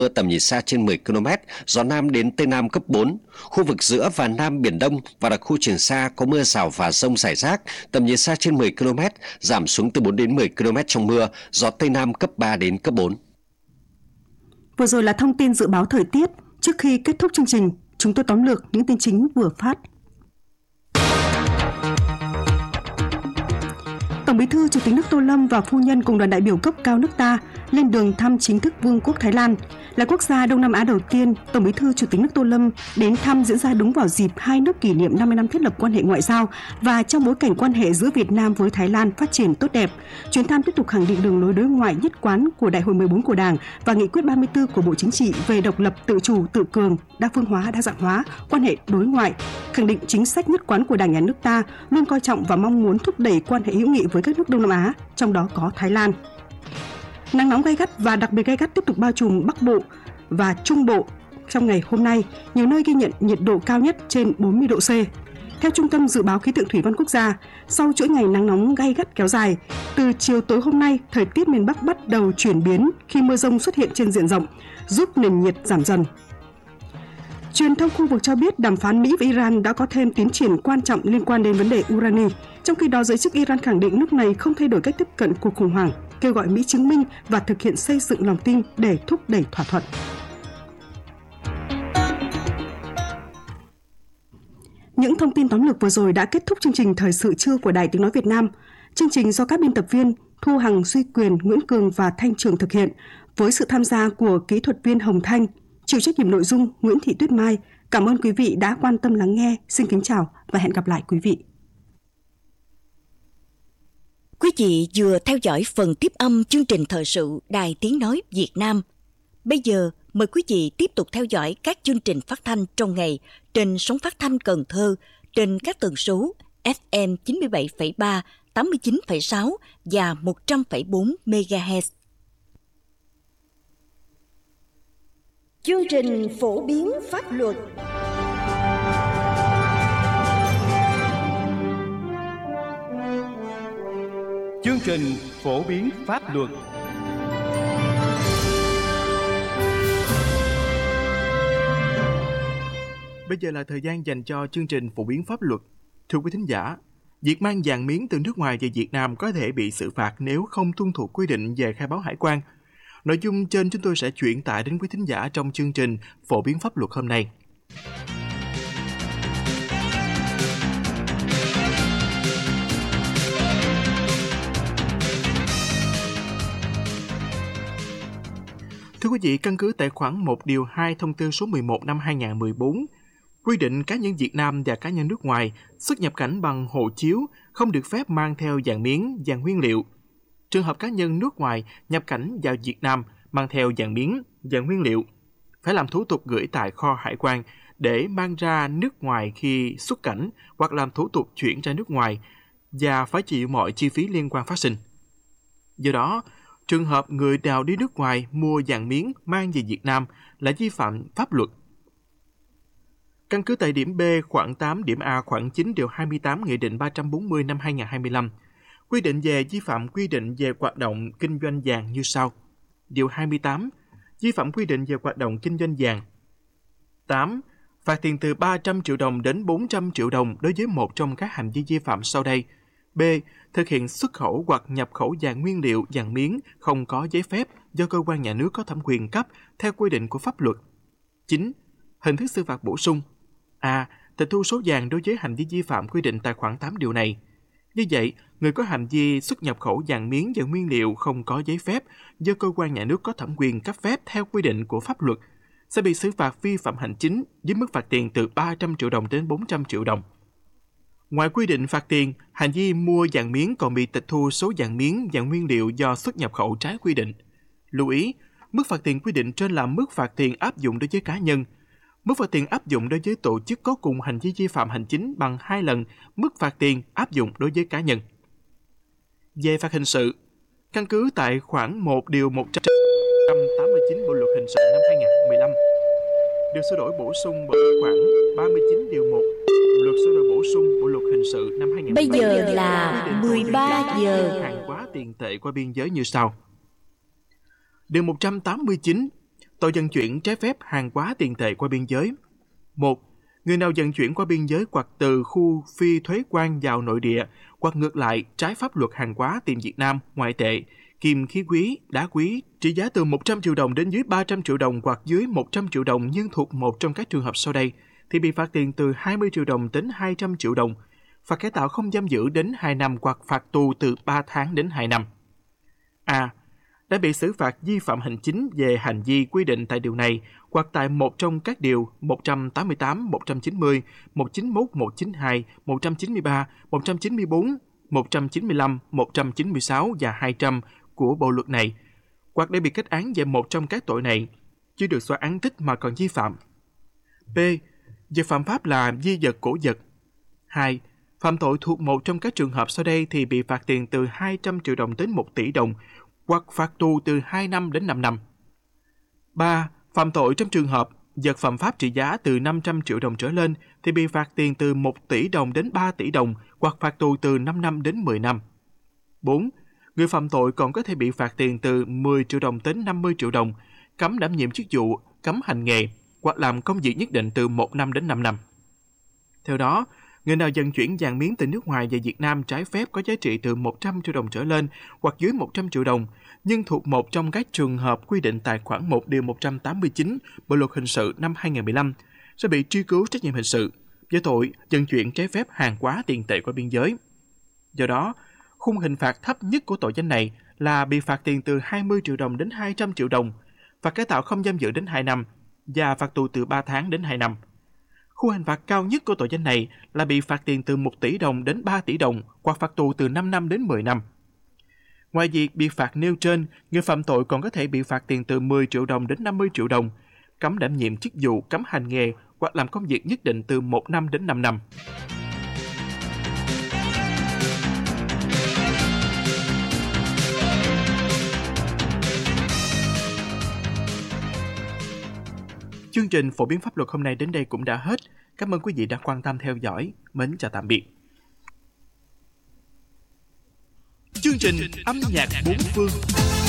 tầm nhìn xa trên 10 km, gió Nam đến Tây Nam cấp 4. Khu vực giữa và Nam Biển Đông và đặc khu Trường Sa có mưa rào và dông rải rác, tầm nhìn xa trên 10 km, giảm xuống từ 4 đến 10 km trong mưa, gió Tây Nam cấp 3 đến cấp 4. Vừa rồi là thông tin dự báo thời tiết. Trước khi kết thúc chương trình, chúng tôi tóm lược những tin chính vừa phát. Tổng Bí thư Chủ tịch nước Tô Lâm và phu nhân cùng đoàn đại biểu cấp cao nước ta lên đường thăm chính thức Vương quốc Thái Lan. Là quốc gia Đông Nam Á đầu tiên, Tổng Bí thư Chủ tịch nước Tô Lâm đến thăm diễn ra đúng vào dịp hai nước kỷ niệm 50 năm thiết lập quan hệ ngoại giao và trong bối cảnh quan hệ giữa Việt Nam với Thái Lan phát triển tốt đẹp. Chuyến thăm tiếp tục khẳng định đường lối đối ngoại nhất quán của Đại hội 14 của Đảng và Nghị quyết 34 của Bộ Chính trị về độc lập, tự chủ, tự cường, đa phương hóa, đa dạng hóa quan hệ đối ngoại, khẳng định chính sách nhất quán của Đảng, Nhà nước ta luôn coi trọng và mong muốn thúc đẩy quan hệ hữu nghị với các nước Đông Nam Á, trong đó có Thái Lan. Nắng nóng gay gắt và đặc biệt gay gắt tiếp tục bao trùm Bắc Bộ và Trung Bộ trong ngày hôm nay, nhiều nơi ghi nhận nhiệt độ cao nhất trên 40 độ C. Theo Trung tâm Dự báo Khí tượng Thủy văn Quốc gia, sau chuỗi ngày nắng nóng gay gắt kéo dài, từ chiều tối hôm nay, thời tiết miền Bắc bắt đầu chuyển biến khi mưa rông xuất hiện trên diện rộng, giúp nền nhiệt giảm dần. Truyền thông khu vực cho biết đàm phán Mỹ và Iran đã có thêm tiến triển quan trọng liên quan đến vấn đề urani. Trong khi đó, giới chức Iran khẳng định nước này không thay đổi cách tiếp cận cuộc khủng hoảng, kêu gọi Mỹ chứng minh và thực hiện xây dựng lòng tin để thúc đẩy thỏa thuận. Những thông tin tóm lược vừa rồi đã kết thúc chương trình Thời sự trưa của Đài Tiếng Nói Việt Nam. Chương trình do các biên tập viên Thu Hằng, Duy Quyền, Nguyễn Cường và Thanh Trường thực hiện, với sự tham gia của kỹ thuật viên Hồng Thanh, chịu trách nhiệm nội dung Nguyễn Thị Tuyết Mai. Cảm ơn quý vị đã quan tâm lắng nghe. Xin kính chào và hẹn gặp lại quý vị. Quý vị vừa theo dõi phần tiếp âm chương trình thời sự Đài Tiếng Nói Việt Nam. Bây giờ, mời quý vị tiếp tục theo dõi các chương trình phát thanh trong ngày trên sóng phát thanh Cần Thơ trên các tần số FM 97,3, 89,6 và 100,4 MHz. Chương trình phổ biến pháp luật. Chương trình phổ biến pháp luật. Bây giờ là thời gian dành cho chương trình phổ biến pháp luật. Thưa quý thính giả, việc mang vàng miếng từ nước ngoài về Việt Nam có thể bị xử phạt nếu không tuân thủ quy định về khai báo hải quan. Nội dung trên chúng tôi sẽ chuyển tải đến quý thính giả trong chương trình phổ biến pháp luật hôm nay. Thưa quý vị, căn cứ tại khoản 1 điều 2 thông tư số 11 năm 2014, quy định cá nhân Việt Nam và cá nhân nước ngoài xuất nhập cảnh bằng hộ chiếu không được phép mang theo vàng miếng, vàng nguyên liệu. Trường hợp cá nhân nước ngoài nhập cảnh vào Việt Nam mang theo vàng miếng, vàng nguyên liệu, phải làm thủ tục gửi tại kho hải quan để mang ra nước ngoài khi xuất cảnh hoặc làm thủ tục chuyển ra nước ngoài và phải chịu mọi chi phí liên quan phát sinh. Do đó, trường hợp người nào đi nước ngoài mua vàng miếng mang về Việt Nam là vi phạm pháp luật. Căn cứ tại điểm B, khoản 8, điểm A, khoản 9, điều 28 Nghị định 340 năm 2025, quy định về vi phạm quy định về hoạt động kinh doanh vàng như sau. Điều 28, vi phạm quy định về hoạt động kinh doanh vàng. 8. Phạt tiền từ 300 triệu đồng đến 400 triệu đồng đối với một trong các hành vi vi phạm sau đây. B. Thực hiện xuất khẩu hoặc nhập khẩu vàng nguyên liệu, vàng miếng không có giấy phép do cơ quan nhà nước có thẩm quyền cấp theo quy định của pháp luật. 9. Hình thức xử phạt bổ sung. A. Tịch thu số vàng đối với hành vi vi phạm quy định tại khoản 8 điều này. Như vậy, người có hành vi xuất nhập khẩu vàng miếng và nguyên liệu không có giấy phép do cơ quan nhà nước có thẩm quyền cấp phép theo quy định của pháp luật sẽ bị xử phạt vi phạm hành chính với mức phạt tiền từ 300 triệu đồng đến 400 triệu đồng. Ngoài quy định phạt tiền, hành vi mua vàng miếng còn bị tịch thu số vàng miếng, vàng nguyên liệu do xuất nhập khẩu trái quy định. Lưu ý, mức phạt tiền quy định trên là mức phạt tiền áp dụng đối với cá nhân. Mức phạt tiền áp dụng đối với tổ chức có cùng hành vi vi phạm hành chính bằng 2 lần mức phạt tiền áp dụng đối với cá nhân. Về phạt hình sự, căn cứ tại khoản 1 điều 189 Bộ luật hình sự năm 2015, được sửa đổi bổ sung bởi khoản 39 điều 1 luật sửa đổi bổ sung Bộ luật hình sự năm 2015. Bây giờ là 13 giờ. Hàng hóa tiền tệ qua biên giới như sau. Điều 189, Tội vận chuyển trái phép hàng hóa tiền tệ qua biên giới. 1. Người nào vận chuyển qua biên giới hoặc từ khu phi thuế quan vào nội địa hoặc ngược lại trái pháp luật hàng hóa tiền Việt Nam, ngoại tệ, kim khí quý, đá quý trị giá từ 100 triệu đồng đến dưới 300 triệu đồng hoặc dưới 100 triệu đồng nhưng thuộc một trong các trường hợp sau đây thì bị phạt tiền từ 20 triệu đồng đến 200 triệu đồng, phạt cải tạo không giam giữ đến 2 năm hoặc phạt tù từ 3 tháng đến 2 năm. A. Đã bị xử phạt vi phạm hành chính về hành vi quy định tại điều này hoặc tại một trong các điều 188, 190, 191, 192, 193, 194, 195, 196 và 200 của bộ luật này, hoặc để bị kết án về một trong các tội này, chưa được xóa án tích mà còn vi phạm. B. Về phạm pháp là di vật cổ vật. 2. Phạm tội thuộc một trong các trường hợp sau đây thì bị phạt tiền từ 200 triệu đồng đến 1 tỷ đồng, hoặc phạt tù từ 2 năm đến 5 năm. 3. Phạm tội trong trường hợp vật phạm pháp trị giá từ 500 triệu đồng trở lên thì bị phạt tiền từ 1 tỷ đồng đến 3 tỷ đồng hoặc phạt tù từ 5 năm đến 10 năm. 4. Người phạm tội còn có thể bị phạt tiền từ 10 triệu đồng đến 50 triệu đồng, cấm đảm nhiệm chức vụ, cấm hành nghề hoặc làm công việc nhất định từ 1 năm đến 5 năm. Theo đó, người nào vận chuyển vàng miếng từ nước ngoài về Việt Nam trái phép có giá trị từ 100 triệu đồng trở lên hoặc dưới 100 triệu đồng, nhưng thuộc một trong các trường hợp quy định tại khoản 1 điều 189 Bộ luật hình sự năm 2015 sẽ bị truy cứu trách nhiệm hình sự về tội vận chuyển trái phép hàng hóa tiền tệ qua biên giới. Do đó, khung hình phạt thấp nhất của tội danh này là bị phạt tiền từ 20 triệu đồng đến 200 triệu đồng, phạt cải tạo không giam giữ đến 2 năm và phạt tù từ 3 tháng đến 2 năm. Khung hình phạt cao nhất của tội danh này là bị phạt tiền từ 1 tỷ đồng đến 3 tỷ đồng hoặc phạt tù từ 5 năm đến 10 năm. Ngoài việc bị phạt nêu trên, người phạm tội còn có thể bị phạt tiền từ 10 triệu đồng đến 50 triệu đồng, cấm đảm nhiệm chức vụ, cấm hành nghề hoặc làm công việc nhất định từ 1 năm đến 5 năm. Chương trình phổ biến pháp luật hôm nay đến đây cũng đã hết. Cảm ơn quý vị đã quan tâm theo dõi. Mến chào tạm biệt. Chương trình âm nhạc bốn phương.